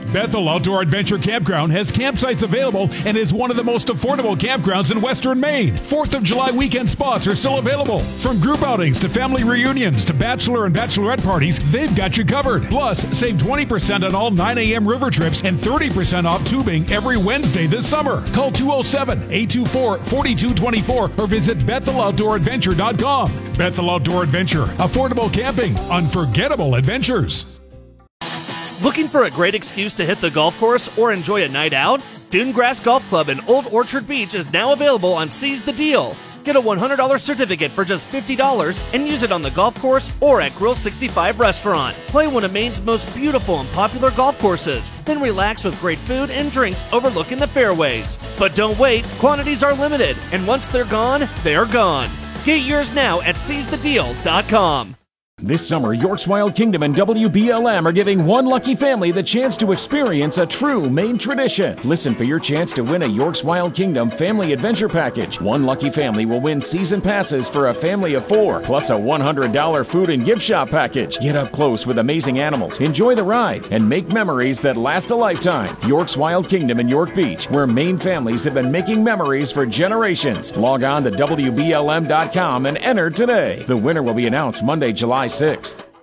Bethel Outdoor Adventure Campground has campsites available and is one of the most affordable campgrounds in Western Maine. 4th of July weekend spots are still available. From group outings to family reunions to bachelor and bachelorette parties, they've got you covered. Plus, save 20% on all 9 a.m. river trips and 30% off tubing every Wednesday this summer. Call 207-824-4224 or visit BethelOutdoorAdventure.com. Bethel Outdoor Adventure. Affordable camping. Unforgettable adventures. Looking for a great excuse to hit the golf course or enjoy a night out? Dunegrass Golf Club in Old Orchard Beach is now available on Seize the Deal. Get a $100 certificate for just $50 and use it on the golf course or at Grill 65 restaurant. Play one of Maine's most beautiful and popular golf courses, then relax with great food and drinks overlooking the fairways. But don't wait, quantities are limited, and once they're gone, they're gone. Get yours now at seizethedeal.com. This summer, York's Wild Kingdom and WBLM are giving one lucky family the chance to experience a true Maine tradition. Listen for your chance to win a York's Wild Kingdom family adventure package. One lucky family will win season passes for a family of 4, plus a $100 food and gift shop package. Get up close with amazing animals, enjoy the rides, and make memories that last a lifetime. York's Wild Kingdom in York Beach, where Maine families have been making memories for generations. Log on to WBLM.com and enter today. The winner will be announced Monday, July 6th.